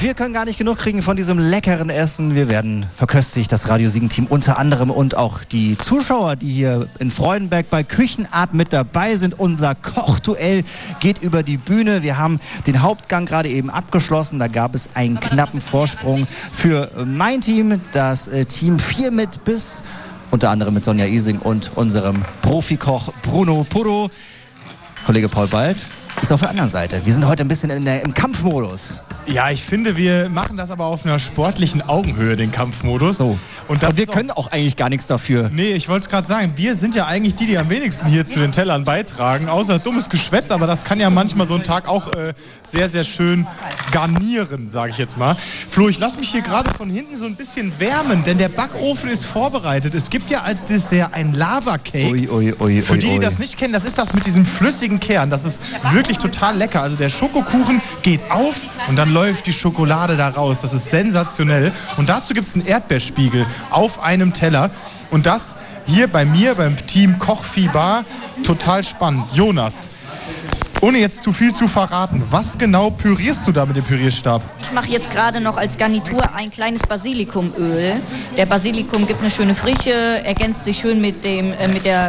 Wir können gar nicht genug kriegen von diesem leckeren Essen. Wir werden verköstigt, das Radio Siegen-Team unter anderem und auch die Zuschauer, die hier in Freudenberg bei Küchenart mit dabei sind. Unser Kochduell geht über die Bühne. Wir haben den Hauptgang gerade eben abgeschlossen. Da gab es einen knappen Vorsprung für mein Team, das Team 4 mit bis unter anderem mit Sonja Ising und unserem Profikoch Bruno Puddo. Kollege Paul Bald ist auf der anderen Seite. Wir sind heute ein bisschen im Kampfmodus. Ja, ich finde, wir machen das aber auf einer sportlichen Augenhöhe, den Kampfmodus. So. Und wir können auch eigentlich gar nichts dafür. Nee, ich wollte es gerade sagen, wir sind ja eigentlich die am wenigsten hier zu den Tellern beitragen, außer dummes Geschwätz, aber das kann ja manchmal so ein Tag auch sehr, sehr schön garnieren, sage ich jetzt mal. Flo, ich lasse mich hier gerade von hinten so ein bisschen wärmen, denn der Backofen ist vorbereitet. Es gibt ja als Dessert ein Lava-Cake. Für die das nicht kennen, das ist das mit diesem flüssigen Kern. Das ist wirklich total lecker. Also der Schokokuchen geht auf und dann läuft die Schokolade da raus. Das ist sensationell. Und dazu gibt es einen Erdbeerspiegel auf einem Teller. Und das hier bei mir, beim Team Kochvieh Bar, total spannend. Jonas, ohne jetzt zu viel zu verraten, was genau pürierst du da mit dem Pürierstab? Ich mache jetzt gerade noch als Garnitur ein kleines Basilikumöl. Der Basilikum gibt eine schöne Frische, ergänzt sich schön mit der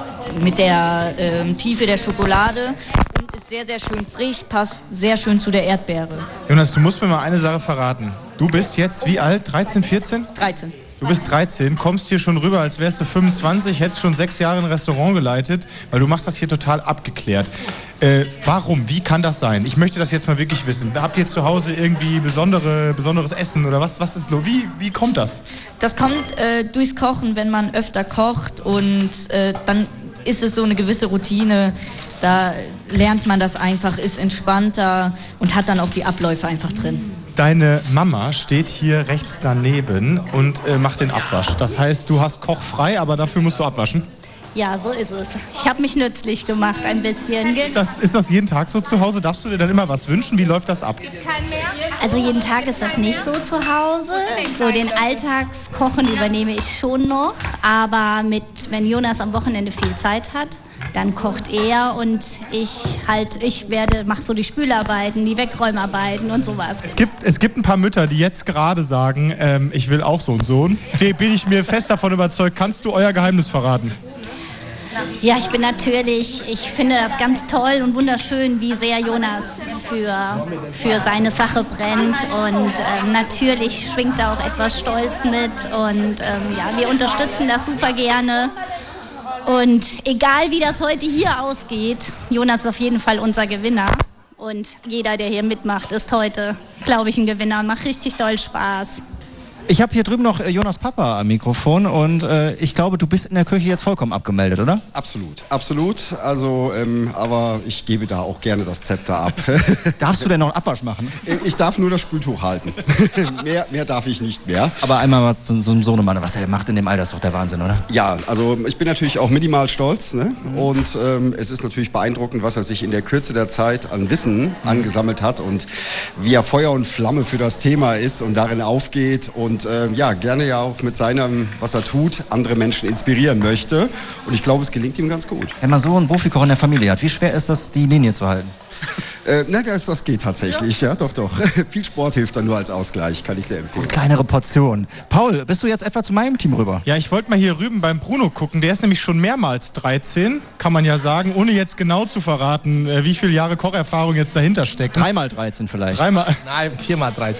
Tiefe der Schokolade und ist sehr, sehr schön frisch, passt sehr schön zu der Erdbeere. Jonas, du musst mir mal eine Sache verraten. Du bist jetzt wie alt? 13, 14? 13. Du bist 13, kommst hier schon rüber, als wärst du 25, hättest schon 6 Jahre ein Restaurant geleitet, weil du machst das hier total abgeklärt. Warum? Wie kann das sein? Ich möchte das jetzt mal wirklich wissen. Habt ihr zu Hause irgendwie besonderes Essen oder was ist los? Wie kommt das? Das kommt durchs Kochen, wenn man öfter kocht und dann ist es so eine gewisse Routine. Da lernt man das einfach, ist entspannter und hat dann auch die Abläufe einfach drin. Deine Mama steht hier rechts daneben und macht den Abwasch. Das heißt, du hast kochfrei, aber dafür musst du abwaschen? Ja, so ist es. Ich habe mich nützlich gemacht ein bisschen. Ist das jeden Tag so zu Hause? Darfst du dir dann immer was wünschen? Wie läuft das ab? Also jeden Tag ist das nicht so zu Hause. So den Alltagskochen übernehme ich schon noch. Aber wenn Jonas am Wochenende viel Zeit hat, dann kocht er und ich mache so die Spülarbeiten, die Wegräumarbeiten und sowas. Es gibt ein paar Mütter, die jetzt gerade sagen, ich will auch so einen Sohn. Da bin ich mir fest davon überzeugt. Kannst du euer Geheimnis verraten? Ja, ich finde das ganz toll und wunderschön, wie sehr Jonas für seine Sache brennt und natürlich schwingt da auch etwas Stolz mit und wir unterstützen das super gerne. Und egal wie das heute hier ausgeht, Jonas ist auf jeden Fall unser Gewinner. Und jeder, der hier mitmacht, ist heute, glaube ich, ein Gewinner und macht richtig doll Spaß. Ich habe hier drüben noch Jonas Papa am Mikrofon und ich glaube, du bist in der Küche jetzt vollkommen abgemeldet, oder? Absolut. Also, aber ich gebe da auch gerne das Zepter ab. Darfst du denn noch einen Abwasch machen? Ich darf nur das Spültuch halten. mehr darf ich nicht mehr. Aber einmal was zu so einem Sohnemann, was der macht in dem Alter, ist doch der Wahnsinn, oder? Ja, also ich bin natürlich auch minimal stolz, ne? Und es ist natürlich beeindruckend, was er sich in der Kürze der Zeit an Wissen angesammelt hat und wie er Feuer und Flamme für das Thema ist und darin aufgeht und gerne ja auch mit seinem, was er tut, andere Menschen inspirieren möchte. Und ich glaube, es gelingt ihm ganz gut. Wenn man so einen Profikoch in der Familie hat, wie schwer ist das, die Linie zu halten? Das geht tatsächlich, ja, doch. Viel Sport hilft dann nur als Ausgleich, kann ich sehr empfehlen. Und kleinere Portionen. Paul, bist du jetzt etwa zu meinem Team rüber? Ja, ich wollte mal hier rüben beim Bruno gucken. Der ist nämlich schon mehrmals 13, kann man ja sagen, ohne jetzt genau zu verraten, wie viele Jahre Kocherfahrung jetzt dahinter steckt. 3x13 vielleicht. Nein, 4x13.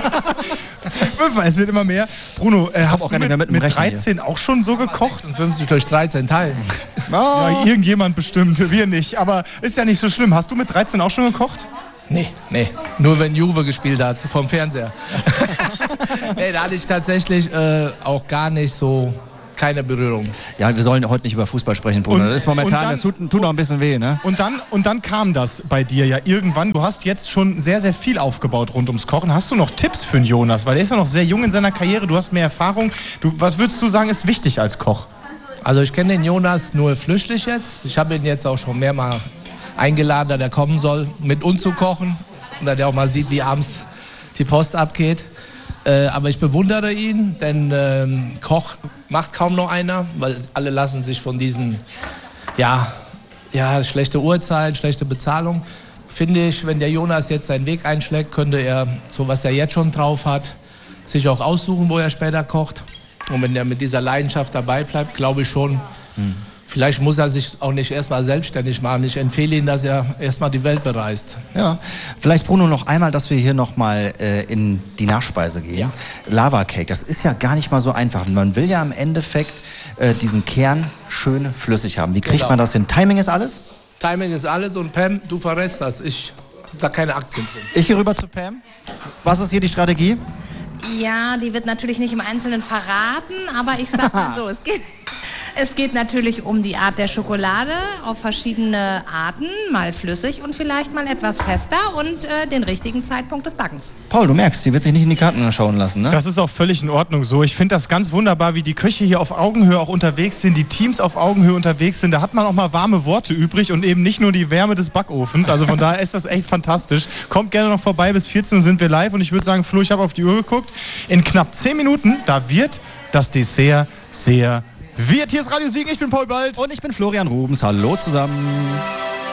Es wird immer mehr. Bruno, hast du mit 13 hier auch schon so gekocht? 50 durch 13 teilen. Ja, irgendjemand bestimmt, wir nicht. Aber ist ja nicht so schlimm. Hast du mit 13 auch schon gekocht? Nee. Nur wenn Juve gespielt hat, vom Fernseher. Nee, da hatte ich tatsächlich auch gar nicht so... keine Berührung. Ja, wir sollen heute nicht über Fußball sprechen, Bruno. Das ist momentan, das tut noch ein bisschen weh, ne? Und dann kam das bei dir ja irgendwann. Du hast jetzt schon sehr, sehr viel aufgebaut rund ums Kochen. Hast du noch Tipps für den Jonas? Weil er ist ja noch sehr jung in seiner Karriere, du hast mehr Erfahrung. Was würdest du sagen, ist wichtig als Koch? Also ich kenne den Jonas nur flüchtig jetzt. Ich habe ihn jetzt auch schon mehrmals eingeladen, dass er kommen soll, mit uns zu kochen. Und dass er auch mal sieht, wie abends die Post abgeht. Aber ich bewundere ihn, denn Koch macht kaum noch einer, weil alle lassen sich von diesen, schlechte Uhrzeit, schlechte Bezahlung, finde ich, wenn der Jonas jetzt seinen Weg einschlägt, könnte er, so was er jetzt schon drauf hat, sich auch aussuchen, wo er später kocht. Und wenn er mit dieser Leidenschaft dabei bleibt, glaube ich schon, vielleicht muss er sich auch nicht erstmal selbstständig machen. Ich empfehle ihm, dass er erstmal die Welt bereist. Ja, vielleicht Bruno noch einmal, dass wir hier nochmal in die Nachspeise gehen. Ja. Lava Cake, das ist ja gar nicht mal so einfach. Man will ja im Endeffekt diesen Kern schön flüssig haben. Wie kriegt man das hin? Timing ist alles? Timing ist alles und Pam, du verrätst das. Ich habe da keine Aktien drin. Ich gehe rüber zu Pam. Was ist hier die Strategie? Ja, die wird natürlich nicht im Einzelnen verraten, aber ich sag mal so, es geht natürlich um die Art der Schokolade auf verschiedene Arten, mal flüssig und vielleicht mal etwas fester und den richtigen Zeitpunkt des Backens. Paul, du merkst, die wird sich nicht in die Karten schauen lassen, ne? Das ist auch völlig in Ordnung so. Ich finde das ganz wunderbar, wie die Köche hier auf Augenhöhe auch unterwegs sind, die Teams auf Augenhöhe unterwegs sind. Da hat man auch mal warme Worte übrig und eben nicht nur die Wärme des Backofens. Also von daher ist das echt fantastisch. Kommt gerne noch vorbei, bis 14 Uhr sind wir live und ich würde sagen, Flo, ich habe auf die Uhr geguckt. In knapp 10 Minuten, da wird das Dessert sehr wird. Hier ist Radio Siegen, ich bin Paul Bald. Und ich bin Florian Rubens. Hallo zusammen.